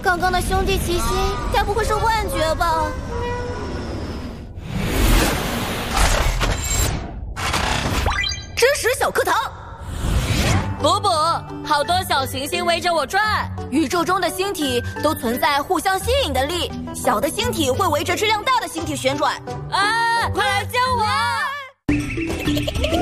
刚刚的兄弟齐心，该不会是幻觉吧？真实小课堂。 补补，好多小行星围着我转。 宇宙中的星体都存在互相吸引的力，小的星体会围着质量大的星体旋转。 啊！快来救我！